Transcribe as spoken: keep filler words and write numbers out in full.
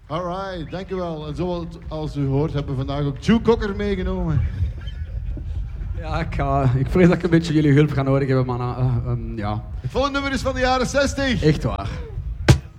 Alright, dankjewel. En zoals u hoort hebben we vandaag ook Joe Cocker meegenomen. Ja, ik, ga, ik vrees dat ik een beetje jullie hulp ga nodig hebben, mannen. Uh, um, ja. Het volgende nummer is van de jaren zestig. Echt waar.